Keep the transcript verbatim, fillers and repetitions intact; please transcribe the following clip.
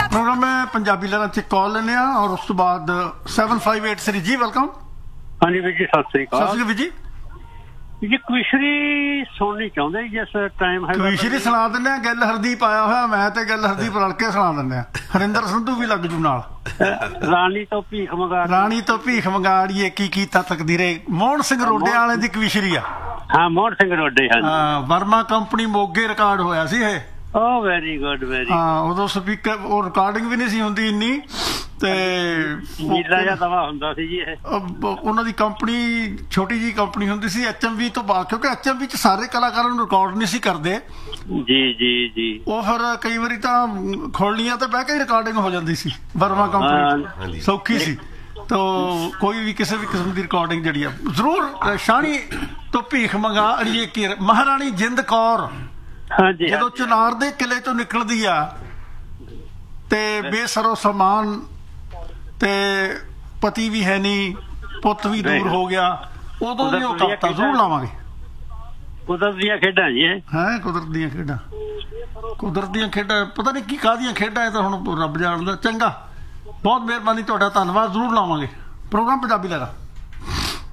Programme ਹੈ ਪੰਜਾਬੀ ਲਹਿਰਾਂ 'ਚ ਕਾਲ ਲੈਂਦੇ ਆ ਔਰ ਉਸ ਤੋਂ ਬਾਅਦ seven five eight three G welcome. ਹਾਂਜੀ ਵੀਰ ਜੀ ਸਤਿ ਸ੍ਰੀ ਅਕਾਲ। ਸਤਿ ਸ੍ਰੀ ਅਕਾਲ ਵੀਰ ਜੀ। ਜੀ ਕਵਿਸ਼ਰੀ ਸੁਣਨੀ ਚਾਹੁੰਦੇ ਜਿਸ ਟਾਈਮ ਹੈ ਕਵਿਸ਼ਰੀ ਸੁਣਾ ਦਿੰਦੇ ਆ। ਗੱਲ ਹਰਦੀਪ ਆਇਆ ਹੋਇਆ, ਮੈਂ ਤੇ ਗੱਲ ਹਰਦੀਪ ਰਲ ਕੇ ਸੁਣਾ ਦਿੰਦੇ ਆ। ਹਰਿੰਦਰ ਸੰਧੂ ਵੀ ਲੱਗ ਜੂ ਨਾਲ। ਰਾਣੀ ਤੋਂ ਭੀਖ ਮੰਗਾ ਰਾਣੀ ਤੋਂ ਭੀਖ ਮੰਗਾੜੀਏ ਕੀ ਕੀਤਾ ਤਕਦੀਰੇ। ਮੋਹਨ ਸਿੰਘ ਰੋਡੇ ਵਾਲੇ ਦੀ ਕਵਿਸ਼ਰੀ ਆ। ਹਾਂ ਮੋਹਨ ਸਿੰਘ ਰੋਡੇ। ਹਾਂ ਵਰਮਾ ਕੰਪਨੀ ਮੋਗੇ ਰਿਕਾਰਡ ਹੋਇਆ ਸੀ ਇਹ। ਓ ਵੈਰੀ ਗੁੱਡ ਵੈਰੀ। ਹਾਂ ਉਦੋਂ ਸਪੀਕਰ ਉਹ ਰਿਕਾਰਡਿੰਗ ਵੀ ਨਹੀਂ ਸੀ ਹੁੰਦੀ ਇੰਨੀ ਤੇ ਨੀਲਾ ਜਿਹਾ ਤਵਾ ਹੁੰਦਾ ਸੀ ਜੀ ਇਹ। ਉਹਨਾਂ ਦੀ ਕੰਪਨੀ ਛੋਟੀ ਜਿਹੀ ਕੰਪਨੀ ਹੁੰਦੀ ਸੀ ਐਚ ਐਮ ਵੀ ਤੋਂ ਬਾਅਦ, ਕਿਉਂਕਿ ਐਚ ਐਮ ਵੀ ਚ ਸਾਰੇ ਕਲਾਕਾਰਾਂ ਨੂੰ ਰਿਕਾਰਡ ਨਹੀਂ ਸੀ ਕਰਦੇ ਜੀ ਜੀ ਜੀ। ਉਹ ਫਿਰ ਕਈ ਵਾਰੀ ਤਾਂ ਖੋਲਣੀਆਂ ਤੇ ਬਹਿ ਕੇ ਹੀ ਰਿਕਾਰਡਿੰਗ ਹੋ ਜਾਂਦੀ ਸੀ। ਵਰਮਾ ਕੰਪਨੀ ਸੌਖੀ ਸੀ ਤਾਂ ਕੋਈ ਵੀ ਕਿਸੇ ਵੀ ਕਿਸਮ ਦੀ ਰਿਕਾਰਡਿੰਗ ਜਿਹੜੀ ਆ ਜ਼ਰੂਰ। ਸ਼ਾਹਣੀ ਤੋਂ ਭੀਖ ਮੰਗਾ ਅੜੀਏ ਕੀ ਮਹਾਰਾਣੀ ਜਿੰਦ ਕੌਰ ਜਦੋਂ ਚੁਨਾਰ ਦੇ ਕਿਲੇ ਤੋਂ ਨਿਕਲਦੀ ਆ ਤੇ ਬੇਸਰੋ ਸਮਾਨ ਤੇ ਪਤੀ ਵੀ ਹੈ ਨਹੀਂ, ਪੁੱਤ ਵੀ ਦੂਰ ਹੋ ਗਿਆ, ਉਦੋਂ ਦੀ ਉਹ ਕਵਿਤਾ ਜ਼ਰੂਰ ਲਾਵਾਂਗੇ। ਕੁਦਰਤ ਦੀਆਂ ਖੇਡਾਂ ਜੀ ਹੈ। ਕੁਦਰਤ ਦੀਆਂ ਖੇਡਾਂ ਕੁਦਰਤ ਦੀਆਂ ਖੇਡਾਂ ਪਤਾ ਨਹੀਂ ਕੀ ਕਾਹਦੀਆਂ ਖੇਡਾਂ ਇਹ ਤਾਂ ਹੁਣ ਰੱਬ ਜਾਣਦਾ। ਚੰਗਾ ਬਹੁਤ ਮਿਹਰਬਾਨੀ ਤੁਹਾਡਾ, ਧੰਨਵਾਦ। ਜ਼ਰੂਰ ਲਾਵਾਂਗੇ ਪ੍ਰੋਗਰਾਮ ਪੰਜਾਬੀ ਲਹਿਰਾਂ।